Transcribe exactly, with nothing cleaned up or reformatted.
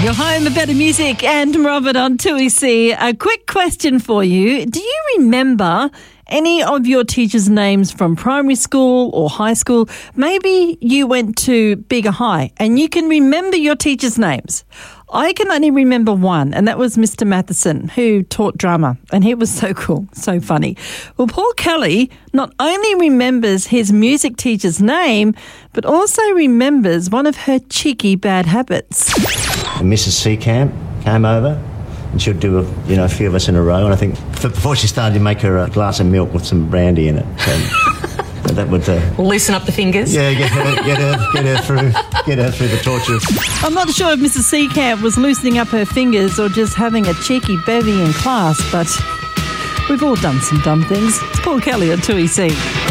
Your home of better music and Robert on two E C. A quick question for you. Do you remember any of your teachers' names from primary school or high school? Maybe you went to Bega High and you can remember your teachers' names. I can only remember one, and that was Mister Matheson, who taught drama, and he was so cool, so funny. Well, Paul Kelly not only remembers his music teacher's name, but also remembers one of her cheeky bad habits. Missus Seacamp came over, and she'd do a, you know, a few of us in a row, and I think before she started, you make her a glass of milk with some brandy in it. So that would uh, loosen up the fingers. Yeah, get her, get her, get her through, get her through the tortures. I'm not sure if Missus Seacamp was loosening up her fingers or just having a cheeky bevy in class, but we've all done some dumb things. It's Paul Kelly on two E C.